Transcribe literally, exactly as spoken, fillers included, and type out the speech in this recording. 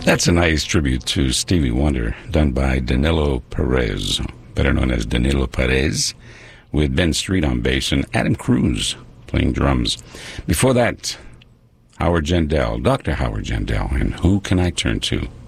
That's a nice tribute to Stevie Wonder, done by Danilo Perez, better known as Danilo Perez, with Ben Street on bass and Adam Cruz playing drums. Before that, Howard Jandell, Doctor Howard Jandell, and Who Can I Turn To?